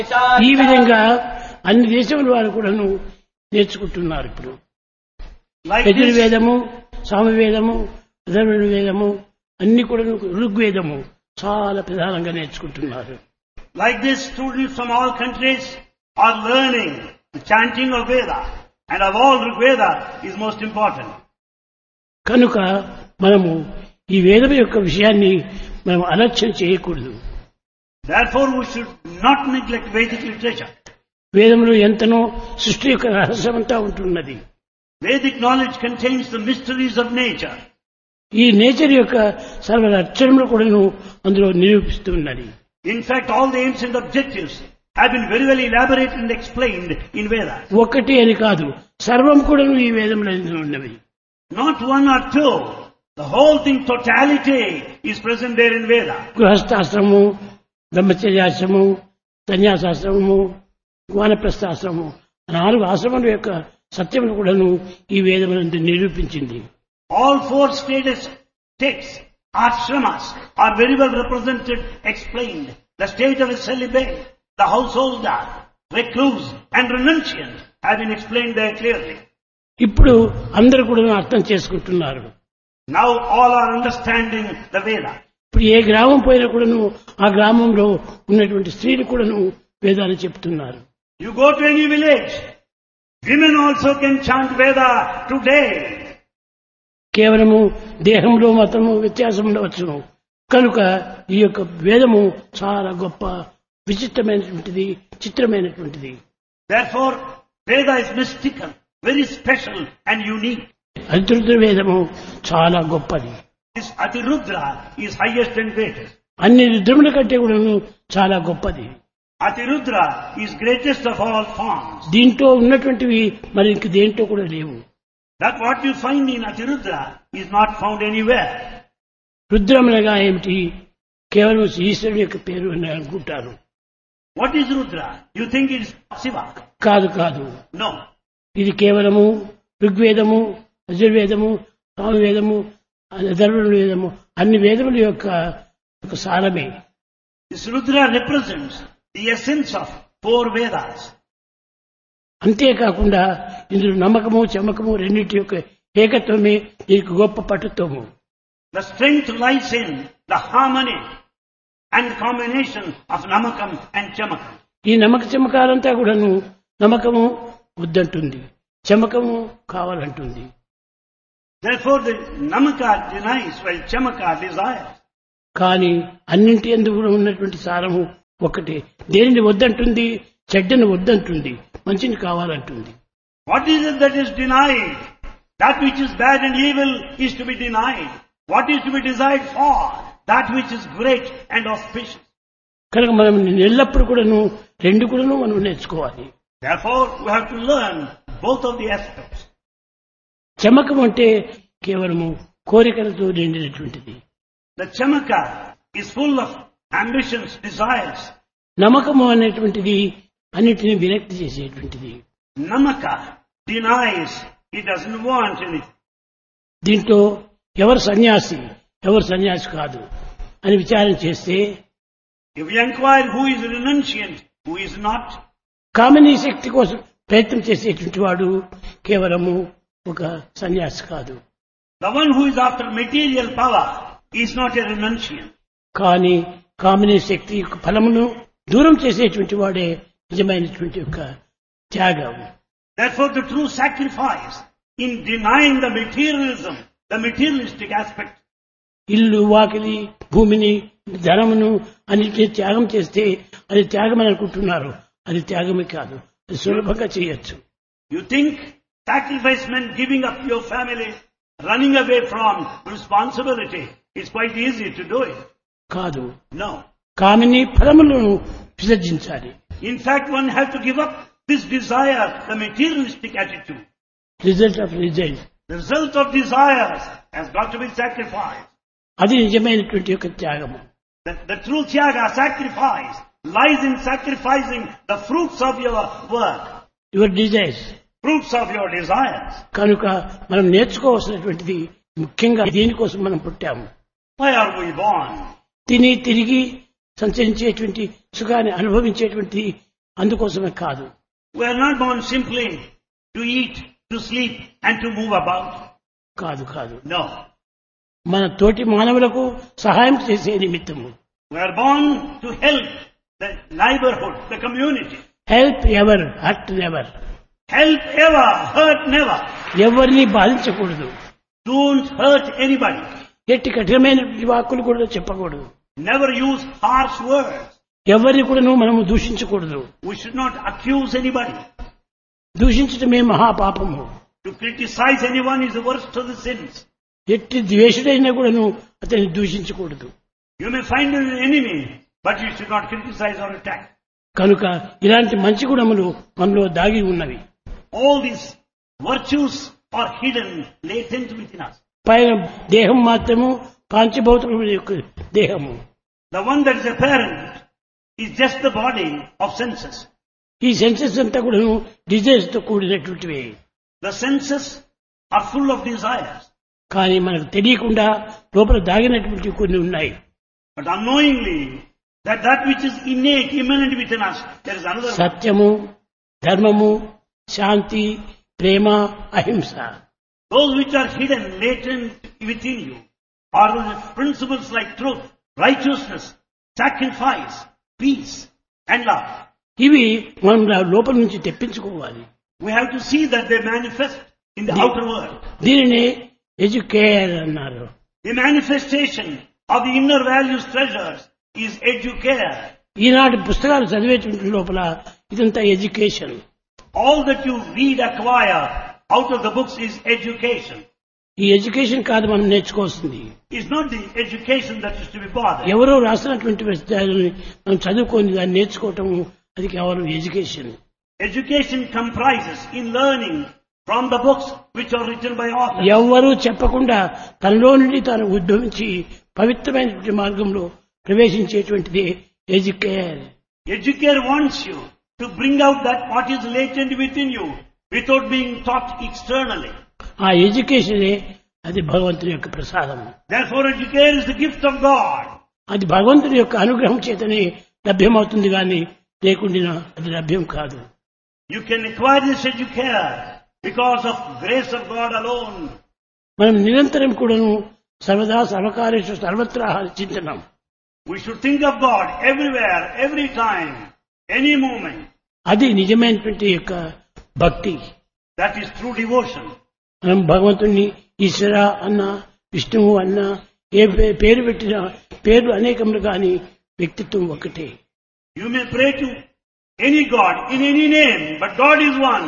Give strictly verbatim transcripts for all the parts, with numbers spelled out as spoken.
ఈ విధంగా అన్ని దేశముల వారు కూడాను నేర్చుకుంటున్నారు ఇప్పుడు. Like యజుర్వేదము, సామవేదము, అథర్వణ వేదము అన్ని కూడా ఋగ్వేదము చాలా ప్రధానంగా నేర్చుకుంటున్నారు. Like this, students from all countries are learning the chanting of Veda, and of all Rigveda is most important. కనుక మనము ఈ వేదం యొక్క విషయాన్ని మనం అలక్ష్యం చేయకూడదు. Therefore, we should not neglect Vedic literature. వేదంలో ఎంతనో సృష్టి యొక్క రహస్యమంతా ఉంటున్నది. Vedic knowledge contains the mysteries of nature. ఈ నేచర్ యొక్క సర్వ లక్షణములు కూడాను అందులో నిరూపిస్తున్నది. In fact, all the aims and objectives have been very well elaborated and explained in Veda. ఒకటి అని కాదు, సర్వం కూడాను ఈ వేదంలో ఉన్నవి. Not one or two. The whole thing, totality, is present there in Veda. గృహస్థాశ్రమము, బ్రహ్మచర్యాశ్రమము, సన్యాసాశ్రమము, వానప్రస్థాశ్రమము నాలుగు ఆశ్రమముల యొక్క సత్యమును కూడాను ఈ వేదమునందు నిరూపించింది. All four stages, states, ashramas, are very well represented, explained. The state of a celibate, the householder, recluse, and renunciant have been explained there clearly. ఇప్పుడు అందరూ కూడా అర్థం చేసుకుంటున్నారు. Now all are understanding the Veda. ఇప్పుడు ఏ గ్రామం పోయినా కూడాను ఆ గ్రామంలో ఉన్నటువంటి స్త్రీలు కూడాను వేదాన్ని చెప్తున్నారు. You go to any village, women also can chant Veda today. కేవలము దేహంలో మతము వ్యత్యాసం ఉండవచ్చును. కనుక ఈ యొక్క వేదము చాలా గొప్ప విచిత్రమైనటువంటిది, చిత్రమైనటువంటిది. Therefore, Veda is mystical, very special and unique. అతిరుద్ర వేదము చాలా గొప్పది. This Atirudra is highest and greatest. అన్ని రుద్రముల కంటే కూడాను చాలా గొప్పది. Atirudra is greatest of all forms. దీంట్లో ఉన్నటువంటివి మరి ఇంక దేంట్లో కూడా లేవు. That what you find in Atirudra is not found anywhere. రుద్రములగా ఏమిటి? కేవలం ఈశ్వరుని యొక్క పేరు అని అనుకుంటారు. What is Rudra? You think it is Shiva? కాదు కాదు, No. ఇది కేవలము ఋగ్వేదము, యజుర్వేదము, సామవేదము, అథర్వణ వేదము అన్ని వేదముల యొక్క ఒక సారమే. This Rudra represents the essence of four Vedas. అంతేకాకుండా ఇందులో నమ్మకము చమకము రెండింటి యొక్క ఏకత్వమే దీనికి గొప్ప పటుత్వము. The strength lies in the harmony and combination of Namakam and Chamakam. ఈ నమ్మక చమకాలంతా కూడాను నమ్మకము వద్దంటుంది, చమకము కావాలంటుంది. Therefore the Namaka denies while Chamaka desires. కానీ అన్నింటి యందు కూడా ఉన్నటువంటి సారము ఒకటే. దేనిని వద్దంటుంది? చెడ్డను వద్దంటుంది, మంచిని కావాలంటుంది. What is it that is denied? That which is bad and evil is to be denied. What is to be desired for? That which is great and auspicious. కనుక మనం ఎల్లప్పుడూ కూడాను రెండు కూడాను మనం నేర్చుకోవాలి. Therefore, we have to learn both of the aspects. Chamakam అంటే కేవలము కోరికలతో నిండినటువంటిది. The Chamaka is full of ambitions, desires. నమ్మకము అనేటువంటిది అన్నిటిని విరక్తి చేసేటువంటిది. Namaka denies, he doesn't want anything. దీంట్లో ఎవరు సన్యాసి, ఎవరు సన్యాసి కాదు అని విచారం చేస్తే If we inquire who is renunciant, who is not, కామినీ శక్తి కోసం ప్రయత్నం చేసేటువంటి వాడు కేవలము ఒక సన్యాసి కాదు. the one who is after material power is not a renunciant. కానీ కామినీ శక్తి యొక్క ఫలమును దూరం చేసేటువంటి వాడే నిజమైనటువంటి యొక్క త్యాగం. Therefore, the true sacrifice in denying the materialism, the materialistic aspect, ఇల్లు వాకిలి భూమిని ధనమును అన్నిటినీ త్యాగం చేస్తే అది త్యాగం అని అనుకుంటున్నారు. అది త్యాగమే కాదు, అది సులభంగా చేయొచ్చు. you think sacrifice meant giving up your family, running away from responsibility. It's quite easy to do it. కాదు, No. కామిని ఫలములను విసర్జించాలి. In fact, one has to give up this desire, the materialistic attitude. Result of result, The result of desires has got to be sacrificed. అది నిజమైనటువంటి యొక్క త్యాగము. The, the true tyaga, sacrifice, lies in sacrificing the fruits of your work, your desires. fruits of your desires. కనుక మనం నేర్చుకోవాల్సినటువంటిది ముఖ్యంగా దీనికోసం మనం పుట్టాము. Why are we born? తిని తిరిగి సంచరించేటువంటి సుఖాన్ని అనుభవించేటువంటి అందుకోసమే కాదు. We are not born simply to eat, to sleep and to move about. కాదు కాదు No. మన తోటి మానవులకు సహాయం చేసే నిమిత్తము. We are born to help the neighborhood, the community. Help ever, hurt never. Help ever, hurt never. ఎవరిని బాధించకూడదు. Don't hurt anybody. ఎట్టి కఠినమైన వాక్కులు కూడా చెప్పకూడదు. Never use harsh words. ఎవరిని కూడా మనము దూషించకూడదు. We should not accuse anybody. దూషించటమే మహాపాపము. To criticize anyone is the worst of the sins. ఎట్టి ద్వేషుడైనా కూడాను అతన్ని దూషించకూడదు. You may find an enemy, but you should not criticize or attack. కనుక ఇలాంటి మంచి గుణములు మనలో దాగి ఉన్నవి. All these virtues are hidden, latent within us. పైన దేహం మాత్రము పాంచభౌతికమైన యొక్క దేహము. The one that is apparent is just the body of senses. ఈ సెన్సెస్ అంతా కూడాను డిజైర్స్ తో కూడినటువంటివి. The senses are full of desires. కానీ మనకు తెలియకుండా లోపల దాగినటువంటి కొన్ని ఉన్నాయి. But unknowingly, that that which is innate, immanent within us, there is another one. సత్యము, ధర్మము, శాంతి, ప్రేమ, అహింస. Those which are hidden, latent within you, are the principles like truth, righteousness, sacrifice, peace, and love. ఇవి మనం లోపల నుంచి తెప్పించుకోవాలి. We have to see that they manifest in the The- outer world. దీనిని educare అన్నారు. The manifestation of the inner values treasures is educare. ఈనాటి పుస్తకాలు చదివేటువంటి లోపల ఇదంతా education. All that you read, acquire out of the books is education. ఈ education కాదు మనం నేర్చుకోవాల్సింది. It's not the education that is to be bothered. ఎవరో రాసినటువంటి విషయాలని మనం చదువుకొని దాన్ని నేర్చుకోవటం అది కేవలం education. Education comprises in learning from the books which are written by authors. ఎవ్వరూ చెప్పకుండా తనలో నుండి తాను ఉద్భవించి పవిత్రమైనటువంటి మార్గంలో ప్రవేశించేటువంటిది educare. Educare wants you to bring out that what is latent within you without being taught externally. ఆ ఎడ్యుకేషనే అది భగవంతుని యొక్క ప్రసాదం. Therefore, educare is the gift of God. అది భగవంతుని యొక్క అనుగ్రహం చేతనే లభ్యమవుతుంది కానీ లేకుండా అది లభ్యం కాదు. You can acquire this educare because of grace of God alone. మనం నిరంతరం కూడాను సర్వదా సర్వకార్యేషు సర్వత్రా చింతనం. We should think of God everywhere, every time, any moment. అది నిజమైనటువంటి యొక్క భక్తి. That is true devotion. మనం భగవంతుణ్ణి ఈశ్వర అన్న, విష్ణువు అన్న, ఏ పే- పేరు పెట్టినా పేర్లు అనేకములు కానీ వ్యక్తిత్వం ఒకటే. You may pray to any God in any name, but God is one.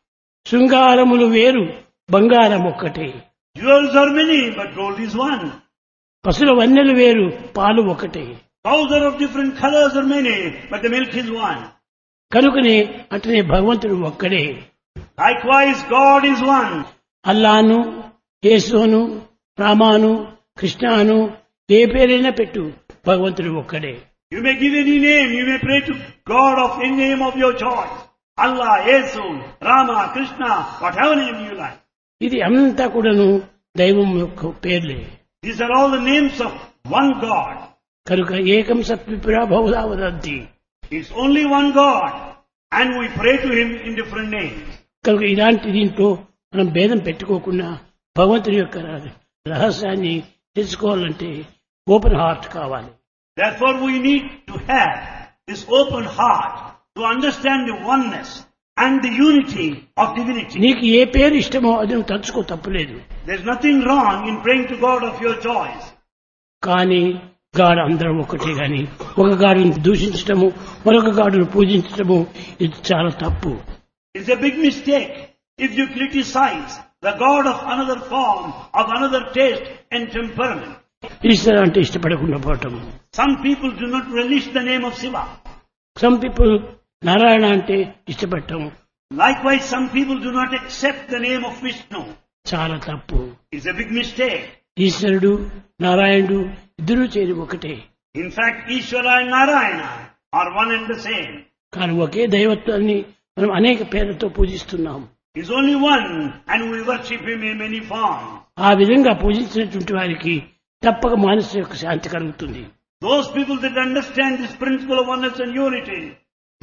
శృంగారములు వేరు, బంగారం ఒక్కటే. Jewels are many, but gold is one. పశుల వన్నెలు వేరు, పాలు ఒకటే. Cows are of different colors are many, but the milk is one. కనుకనే అట్లనే భగవంతుడు ఒక్కడే. Likewise, God is one. అల్లాను, యేసును, రామాను, కృష్ణాను ఏ పేరైనా పెట్టు, భగవంతుడు ఒక్కడే. You may give any name, you may pray to God of any name of your choice. Allah, Yesu, Rama, Krishna, whatever name you like. ఇది అంతా కూడాను దైవం యొక్క పేర్లే. These are all the names of one God. కనుక ఏకం సత్విపురా బహుళా వదంతి. It's only one God, and we pray to Him in different names. కనుక ఇలాంటి దీంట్లో మనం భేదం పెట్టుకోకుండా భగవంతుని యొక్క రహస్యాన్ని తెలుసుకోవాలంటే ఓపెన్ హార్ట్ కావాలి. Therefore, we need to have this open heart to understand the oneness and the unity of divinity. నీకు ఏ పేరు ఇష్టమో అది నువ్వు తలుచుకో, తప్పులేదు. There's nothing wrong in praying to God of your choice. కానీ గాడు అందరం ఒకటే గాని ఒక గాడును దూషించటము, మరొక గాడును పూజించటము ఇది చాలా తప్పు. It's a big mistake if you criticize the God of another form, of another taste and temperament. ఈశ్వర అంటే ఇష్టపడకుండా పోవటం. Some people do not relish the name of Shiva. Some people Narayana అంటే ఇష్టపడటం Likewise, some people do not accept the name of Vishnu. చాలా తప్పు. It's a big mistake. ఈశ్వరుడు నారాయణుడు ఇద్దరూ చేరి ఒకటే. In fact, Ishvara and Narayana are one and the same. కానీ ఒకే దైవత్వాన్ని మనం అనేక పేర్లతో పూజిస్తున్నాం. He's only one and we worship Him in many forms. ఆ విధంగా పూజించినటువంటి వారికి తప్పక మానసిక యొక్క శాంతి కలుగుతుంది. Those people that understand this principle of oneness and unity,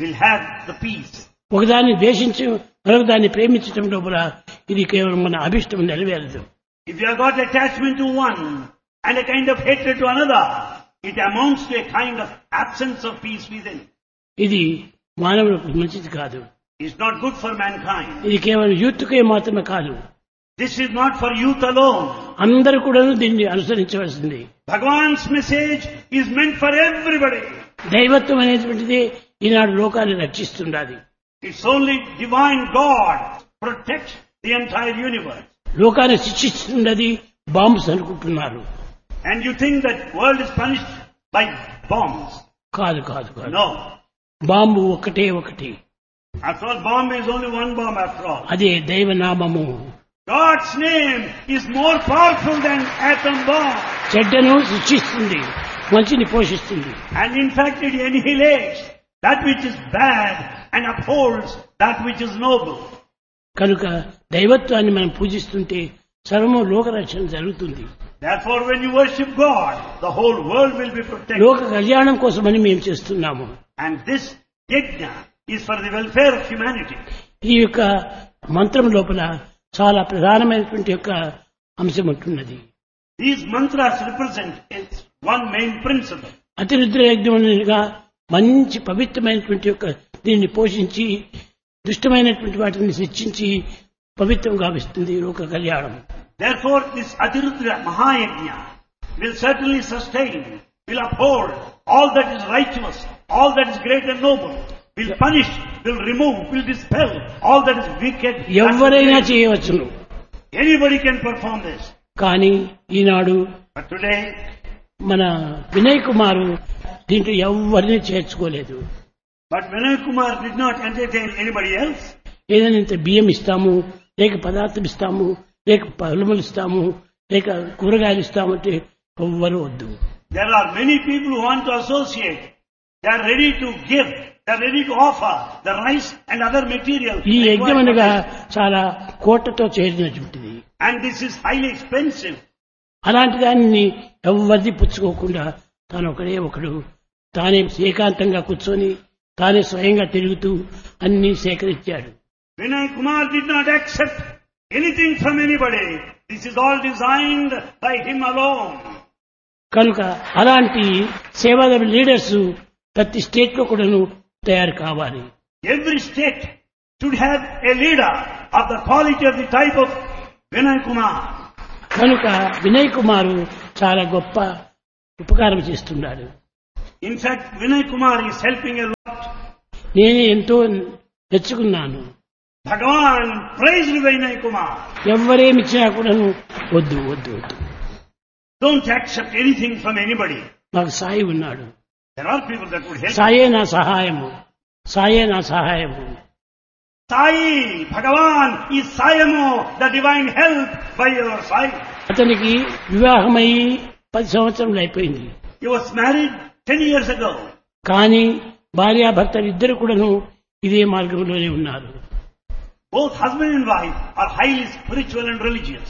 will have the peace. ఒకదాన్ని ద్వేషించి మరొక దాన్ని ప్రేమించడం లోపల ఇది కేవలం మన అభిష్టం నెరవేరదు. If you have got attachment to one and a kind of hatred to another, it amounts to a kind of absence of peace within. ఇది మానవులకు మంచిది కాదు. It's not good for mankind. ఇది కేవలం యూత్కే మాత్రమే కాదు. This is not for youth alone. అందరూ కూడా దీన్ని అనుసరించవలసింది. Bhagavan's message is meant for everybody. దైవత్వం అనేటువంటిది ఈనాడు లోకాన్ని రక్షిస్తున్నది. It's only divine God protects the entire universe. లోకాన్ని శిక్షిస్తున్నది బాంబ్స్ అనుకుంటున్నారు. And you think that world is punished by bombs. కాదు కాదు కాదు. No. బాంబు ఒకటే ఒకటి. After all, bomb is only one bomb after all. అదే దైవనామము. God's name is more powerful than atom bomb. చెడ్డను శిక్షిస్తుంది, మంచిని పోషిస్తుంది. And in fact it annihilates that which is bad and upholds that which is noble. కనుక దైవత్వాన్ని మనం పూజిస్తుంటే సర్వము లోకరక్షణ జరుగుతుంది. Therefore when you worship God, the whole world will be protected. లోక కళ్యాణం కోసమని మేము చేస్తున్నాము. And this yajna is for the welfare of humanity. ఈ యొక్క మంత్రం లోపల చాలా ప్రధానమైనటువంటి యొక్క అంశం ఉంటున్నది. These mantras represent one main principle. అతిరుద్ర యజ్ఞముగా మంచి పవిత్రమైనటువంటి యొక్క దీన్ని పోషించి దుష్టమైనటువంటి వాటిని శిక్షించి పవిత్రం గావిస్తుంది లోక కళ్యాణం. Therefore this Atirudra Mahayajna will certainly sustain, will uphold all that is righteous, all that is great and noble, will punish, will remove, will dispel all that is wicked. ఎవరైనా చేయవచ్చును. Anybody can perform this. కానీ ఈనాడు But today మన వినయ్ కుమారు దీంట్లో ఎవరిని చేర్చుకోలేదు. But Vinay Kumar did not entertain anybody else. ఏదైనా ఇంత బియ్యం ఇస్తాము, లేక పదార్థం ఇస్తాము, లేక పలుములు ఇస్తాము, లేక కూరగాయలు ఇస్తామంటే ఎవ్వరు వద్దు. There are many people who want to associate. They are ready to give. They are ready to offer the rice and other material. ఈ యజ్ఞం అనగా చాలా కోటతో చేరినటువంటిది. And this is highly expensive. అలాంటి దాన్ని ఎవరిది పుచ్చుకోకుండా తాను ఒకడే ఒకడు తానే ఏకాంతంగా కూర్చొని తానే స్వయంగా తిరుగుతూ అన్ని సేకరించాడు. Vinay Kumar did not accept anything from anybody. This is all designed by him alone. కనుక అలాంటి సేవా లీడర్స్ ప్రతి స్టేట్ లో కూడాను తయారు కావాలి. Every state should have a leader of the quality of the type of Vinay Kumar. కనుక వినయ్ కుమారు చాలా గొప్ప ఉపకారం చేస్తున్నాడు. In fact, Vinay Kumar is helping a lot. నేనే ఎంతో తెచ్చుకున్నాను. Bhagavan praised Vinay Kumar. ఎవరేమిచ్చినా కూడాను వద్దు వద్దు వద్దు. Don't accept anything from anybody. నాకు సాయి ఉన్నాడు. There are people that would help. సాయే నా సహాయము, సాయే నా సహాయము. Sai, Bhagavan is Sayamo, the divine help by your side. అతనికి వివాహమై పది సంవత్సరములు అయిపోయింది. He was married ten years ago. కానీ భార్యాభర్తలు ఇద్దరు కూడాను ఇదే మార్గంలోనే ఉన్నారు. Both husband and wife are highly spiritual and religious.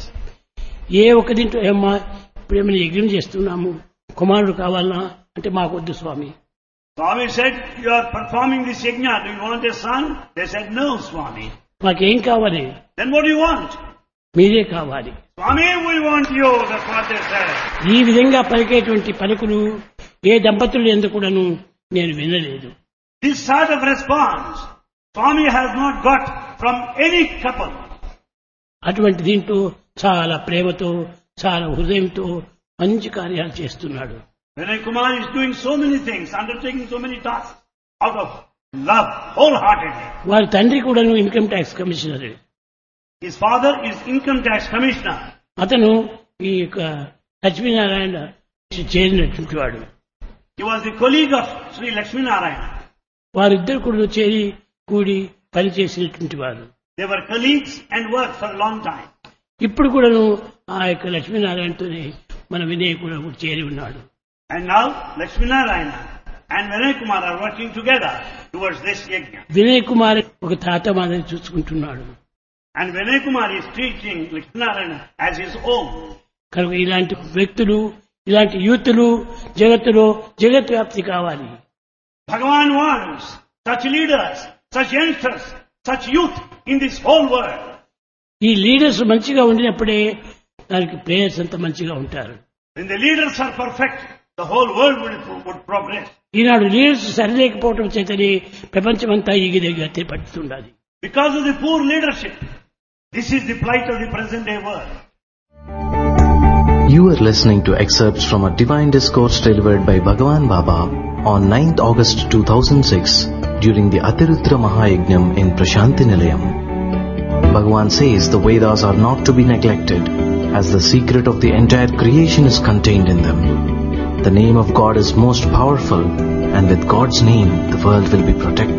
ఏ ఒక్క దీంట్లో ఏమ్మా ఇప్పుడేమైనా యజ్ఞం చేస్తున్నాము, కుమారుడు కావాలనా అంటే మాకొద్దు స్వామి. Swami said, you are performing this yajna, do you want a son? They said, no Swami. మాకేం కావాలి? Then what do you want? మీరే కావాలి. Swami, we want you, that's what they said. ఈ విధంగా పలికేటువంటి పలుకులు ఏ దంపతులు ఎందుకు కూడాను నేను వినలేదు. This sort of response Swami has not got from any couple. అటువంటి దీంట్లో చాలా ప్రేమతో చాలా హృదయంతో మంచి కార్యాలు చేస్తున్నాడు. Vinay Kumar is doing so many things, undertaking so many tasks out of love, wholeheartedly. వారి తండ్రి కూడాను income tax commissioner. His father is income tax commissioner. అతను ఈ యొక్క లక్ష్మీనారాయణ చేరినటువంటి వాడు. He was the colleague of Sri Lakshmi Narayana. వారిద్దరు కూడా చేరి కూడి పనిచేసినటువంటి వారు. They were colleagues and worked for a long time. ఇప్పుడు కూడాను ఆ యొక్క లక్ష్మీనారాయణతోనే మన వినయ్ కూడా చేరి ఉన్నాడు. And now Lakshmi Narayana and Vinay Kumar are working together towards this yajna. Vinay Kumar ఒక తాత మాదిరి చూసుకుంటున్నాడు. And Vinay Kumar is treating Lakshmi Narayana as his own. కనుక ఇలాంటి వ్యక్తులు, ఇలాంటి యూతులు జగత్తులో జగత్ వ్యాప్తి కావాలి. Bhagavan wants such leaders, such youngsters, such youth in this whole world. ఈ లీడర్స్ మంచిగా ఉండినప్పుడే దానికి ప్లేయర్స్ అంతా మంచిగా ఉంటారు. When the leaders are perfect, the whole world would, would progress. Eenadu leaders సరిలేకపోవటం చేతని ప్రపంచమంతా ఈగిదెగి పడుతుండాలి. Because of the poor leadership, this is the plight of the present day world. You are listening to excerpts from a divine discourse delivered by Bhagavan Baba on ninth August two thousand six during the Atirudra Mahayajnam in Prashanti Nilayam. Bhagavan says the Vedas are not to be neglected, as the secret of the entire creation is contained in them. The name of God is most powerful, and with God's name the world will be protected.